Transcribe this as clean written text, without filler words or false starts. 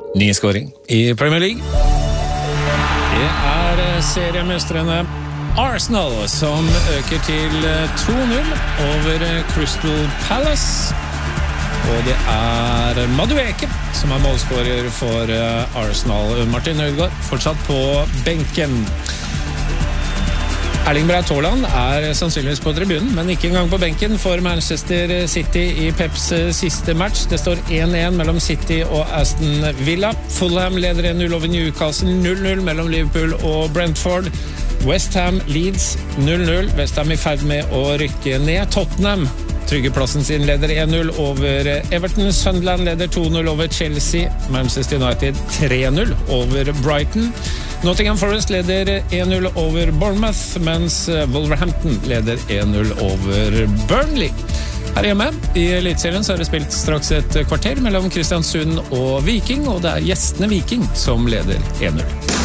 Ny scoring i Premier League. Det seriemestrene Arsenal som øker til 2-0 over Crystal Palace. Og det Madueke som målskårer for Arsenal. Martin Ødegaard fortsatt på benken. Erling Braut Haaland sannsynligvis på tribunen, men ikke engang på benken for Manchester City i Peps siste match. Det står 1-1 mellom City og Aston Villa. Fulham leder 1-0 over Newcastle, 0-0 mellom Liverpool og Brentford. West Ham Leeds 0-0. West Ham i ferd med å rykke ned. Tottenham trygger plassen sin, leder 1-0 over Everton. Sunderland leder 2-0 over Chelsea. Manchester United 3-0 over Brighton. Nottingham Forest leder 1-0 over Bournemouth, mens Wolverhampton leder 1-0 over Burnley. Her hjemme i Elitserien så det spilt straks et kvarter mellom Kristiansund og Viking, og det gjestene Viking som leder 1-0.